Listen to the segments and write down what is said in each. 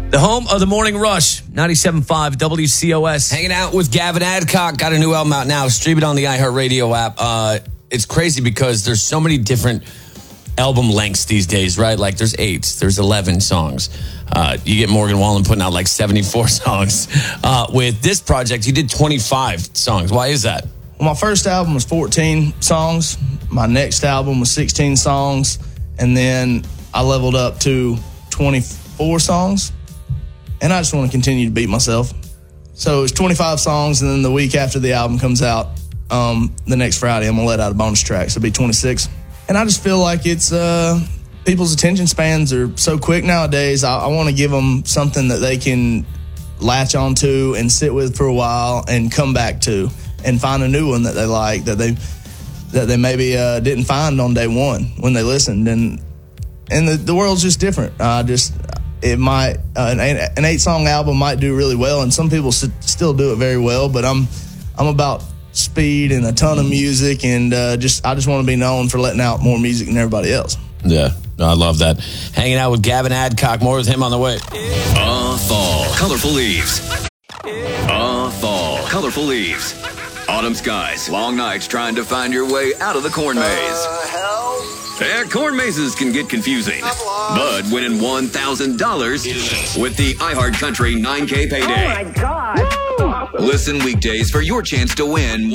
The home of the Morning Rush, 97.5 WCOS. Hanging out with Gavin Adcock. Got a new album out now. Stream it on the iHeartRadio app. It's crazy because there's so many different album lengths these days, right? Like there's 8, there's 11 songs. You get Morgan Wallen putting out like 74 songs. With this project, you did 25 songs. Why is that? Well, my first album was 14 songs. My next album was 16 songs. And then I leveled up to 24 songs. And I just want to continue to beat myself. So it's 25 songs, and then the week after the album comes out, the next Friday, I'm going to let out a bonus track. So it'll be 26. And I just feel like it's people's attention spans are so quick nowadays. I want to give them something that they can latch onto and sit with for a while and come back to and find a new one that they like, that they maybe didn't find on day one when they listened. And the world's just different. It might an 8-song album might do really well, and some people still do it very well. But I'm about speed and a ton of music, and I just want to be known for letting out more music than everybody else. Yeah, no, I love that. Hanging out with Gavin Adcock. More with him on the way. Fall, colorful leaves. Fall, colorful leaves. Autumn skies, long nights trying to find your way out of the corn maze. Yeah, corn mazes can get confusing, but winning $1,000 with the iHeartCountry 9K payday. Oh my God! Woo! Listen weekdays for your chance to win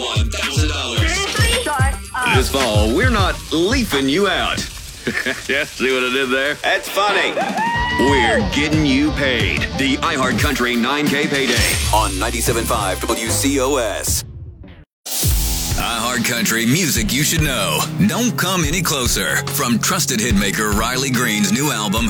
$1,000. This fall, we're not leafing you out. Yeah, see what I did there? That's funny. We're getting you paid. The iHeartCountry 9K payday on 97.5 WCOS. iHeartCountry music you should know. Don't come any closer. From trusted hitmaker Riley Green's new album,